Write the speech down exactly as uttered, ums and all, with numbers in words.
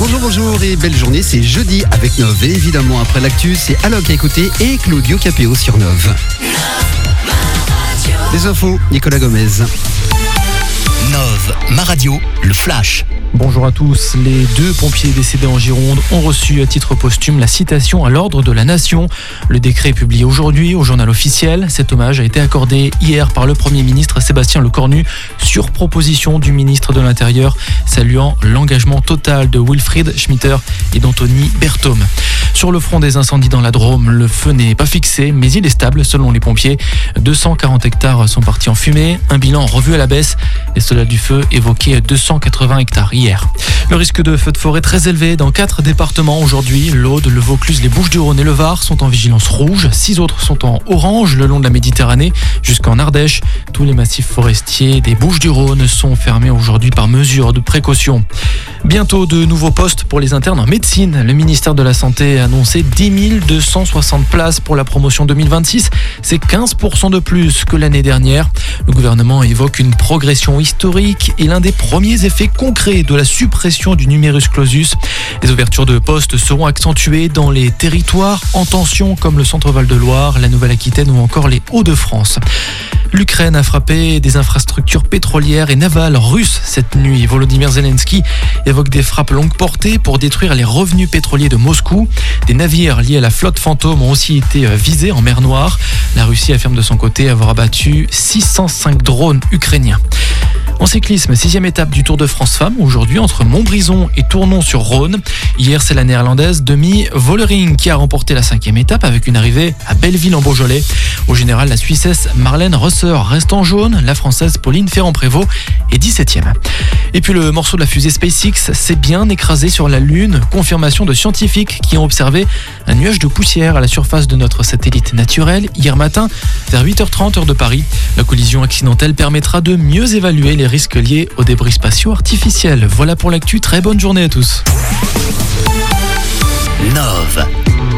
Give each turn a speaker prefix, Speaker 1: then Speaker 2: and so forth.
Speaker 1: Bonjour, bonjour et belle journée, c'est jeudi avec Nov. Et évidemment, après l'actu, c'est Alok à écouter et Claudio Capéo sur Nov. Les infos, Nicolas Gomez.
Speaker 2: Nov, ma radio, le flash.
Speaker 3: Bonjour à tous. Les deux pompiers décédés en Gironde ont reçu à titre posthume la citation à l'ordre de la Nation. Le décret est publié aujourd'hui au journal officiel. Cet hommage a été accordé hier par le Premier ministre Sébastien Lecornu sur proposition du ministre de l'Intérieur, saluant l'engagement total de Wilfried Schmitter et d'Anthony Berthaume. Sur le front des incendies dans la Drôme, le feu n'est pas fixé, mais il est stable selon les pompiers. deux cent quarante hectares sont partis en fumée, un bilan revu à la baisse. Les soldats du feu évoquaient deux cent quatre-vingts hectares hier. Le risque de feu de forêt très élevé dans quatre départements aujourd'hui. L'Aude, le Vaucluse, les Bouches-du-Rhône et le Var sont en vigilance rouge. Six autres sont en orange le long de la Méditerranée jusqu'en Ardèche. Tous les massifs forestiers des Bouches-du-Rhône sont fermés aujourd'hui par mesure de précaution. Bientôt de nouveaux postes pour les internes en médecine. Le ministère de la Santé a annoncé dix mille deux cent soixante places pour la promotion deux mille vingt-six. C'est quinze pour cent de plus que l'année dernière. Le gouvernement évoque une progression historique et l'un des premiers effets concrets de la suppression du numerus clausus. Les ouvertures de postes seront accentuées dans les territoires en tension comme le Centre Val-de-Loire, la Nouvelle-Aquitaine ou encore les Hauts-de-France. L'Ukraine a frappé des infrastructures pétrolières et navales russes cette nuit. Volodymyr Zelensky évoque des frappes longue portée pour détruire les revenus pétroliers de Moscou. Des navires liés à la flotte fantôme ont aussi été visés en mer Noire. La Russie affirme de son côté avoir abattu six cent cinq drones ukrainiens. En cyclisme, sixième étape du Tour de France Femmes, aujourd'hui entre Montbrison et Tournon-sur-Rhône. Hier, c'est la néerlandaise Demi Vollering qui a remporté la cinquième étape avec une arrivée à Belleville en Beaujolais. Au général, la Suissesse Marlène Rosser reste en jaune, la Française Pauline Ferrand-Prévot est dix-septième. Et puis le morceau de la fusée SpaceX s'est bien écrasé sur la Lune, confirmation de scientifiques qui ont observé un nuage de poussière à la surface de notre satellite naturel hier matin vers huit heures trente heure de Paris. La collision accidentelle permettra de mieux évaluer les risques liés aux débris spatiaux artificiels. Voilà pour l'actu, très bonne journée à tous.
Speaker 2: Nov.